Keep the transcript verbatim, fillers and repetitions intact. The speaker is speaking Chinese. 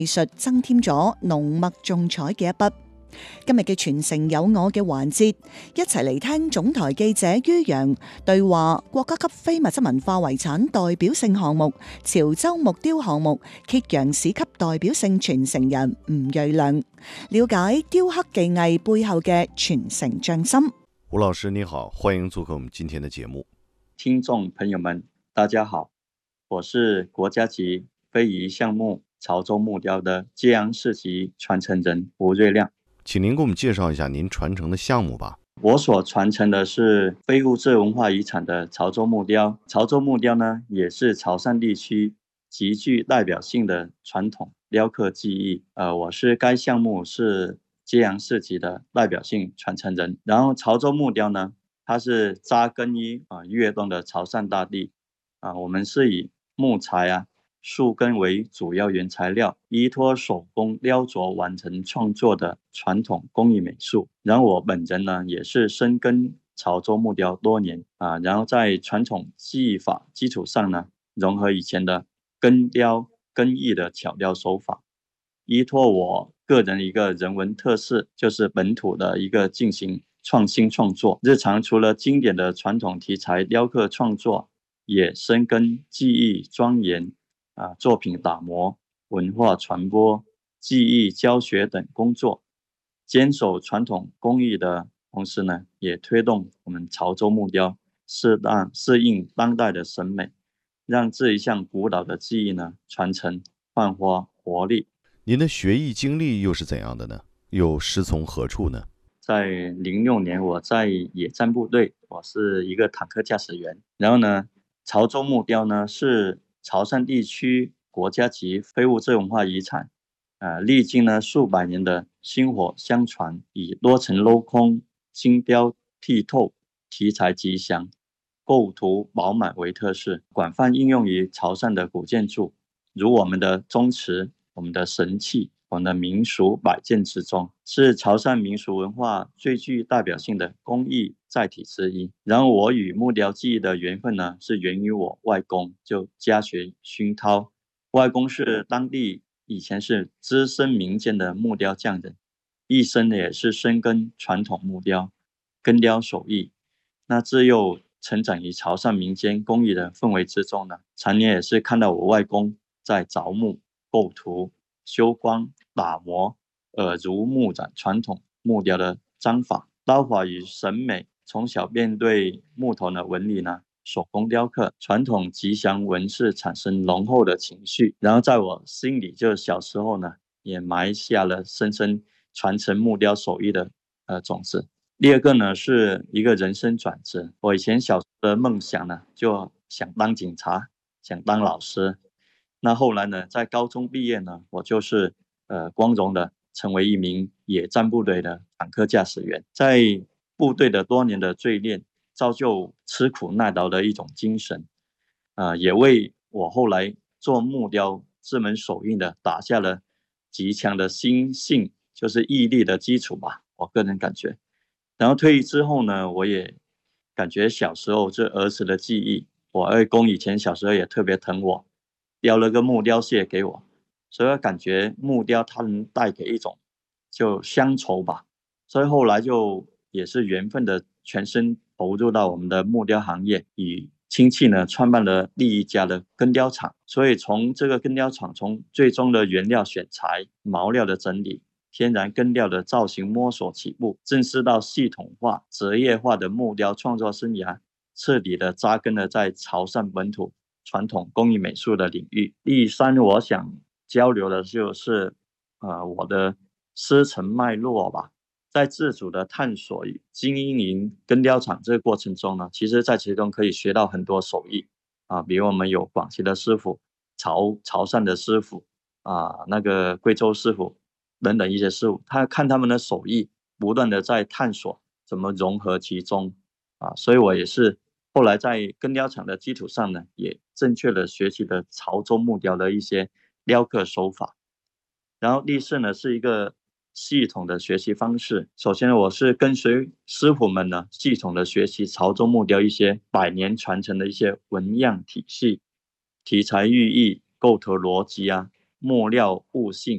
藝術增添咗濃墨重彩嘅一筆。今日嘅傳承有我嘅環節，一齊嚟聽總台記者于洋對話國家級非物質文化遺產代表性項目潮州木雕項目揭陽市級代表性傳承人吳瑞亮，了解雕刻技藝背後嘅傳承匠心。 吳老師你好，歡迎做客我們今天的節目。 聽眾朋友們大家好，我是國家級非遺項目潮州木雕的揭陽市級傳承人吳瑞亮。 請您給我們介紹一下您傳承的項目吧。 我所傳承的是非物質文化遺產的潮州木雕。潮州木雕呢，也是潮汕地區極具代表性的傳統雕刻技藝。呃，我是該項目是揭陽市級的代表性傳承人。然後潮州木雕呢，它是扎根於啊粵東的潮汕大地啊，我們是以木材啊、樹根為主要原材料，依託手工雕琢完成創作的傳統工藝美術。然後我本人呢，也是深耕潮州木雕多年啊，然後在傳統技藝法基礎上呢，融合以前的根雕根藝的巧雕手法，依託我個人一個人文特色，就是本土的一個進行創新創作。日常除了經典的傳統題材雕刻創作，也深耕技藝鑽研啊，作品打磨、文化傳播、技藝教學等工作，堅守傳統工藝的同時呢，也推動我們潮州木雕適當適應當代的審美，讓這一項古老的技藝呢傳承煥發活力。 您的學藝經歷又是怎樣的呢？又師從何處呢？ 在零六年，我在野戰部隊，我是一個坦克駕駛員。然後呢，潮州木雕呢是潮汕地區國家級非物質文化遺產，呃，歷經呢數百年的薪火相傳，以多層鏤空、精雕剔透、題材吉祥、構圖飽滿為特色，廣泛應用於潮汕的古建築，如我們的宗祠、我們的神器、我們的民俗擺件之中，是潮汕民俗文化最具代表性的工藝載體之一。然後我與木雕技藝的緣分呢，是源於我外公，就家學熏陶。外公是當地以前是資深民間的木雕匠人，一生呢也是深耕傳統木雕、根雕手藝。那自幼成長於潮汕民間工藝的氛圍之中呢，常年也是看到我外公在鑿木、構圖、修光、打磨，耳濡目染傳統木雕的章法、刀法與審美，從小便對木頭的紋理呢、手工雕刻、傳統吉祥紋飾產生濃厚的情緒，然後在我心裡就小時候呢，也埋下了深深傳承木雕手藝的呃種子。第二個呢，是一個人生轉折。我以前小時候的夢想呢，就想當警察，想當老師。那後來呢，在高中畢業呢，我就是呃光榮的成為一名野戰部隊的坦克駕駛員。在部隊的多年的淬煉，造就吃苦耐勞的一種精神，呃，也為我後來做木雕這門手藝的打下了極強的心性，就是毅力的基礎吧。我個人感覺。然後退役之後呢，我也感覺小時候這兒時的記憶，我外公以前小時候也特別疼我，雕了個木雕蟹給我，所以我感覺木雕它能帶給一種就鄉愁吧，所以後來就也是緣分的全身投入到我們的木雕行業，與親戚呢創辦了第一家的根雕廠。所以從這個根雕廠，從最終的原料選材、毛料的整理、天然根料的造型摸索起步，正式到系統化、職業化的木雕創作生涯，徹底的扎根了在潮汕本土傳統工藝美術的領域。第三，我想交流的就是呃我的師承脈絡吧。在自主的探索與經營根雕廠這個過程中呢，其實在其中可以學到很多手藝啊，比如我們有廣西的師傅、潮潮汕的師傅啊，那個貴州師傅等等一些師傅，他看他們的手藝，不斷的在探索怎麼融合其中啊，所以我也是後來在根雕廠的基礎上呢，也正確的學習了潮州木雕的一些雕刻手法。然後第四呢，是一個系統的學習方式。首先我是跟隨師傅們呢，系統的學習潮州木雕一些百年傳承的一些紋樣體系、題材寓意、構圖邏輯啊、木料悟性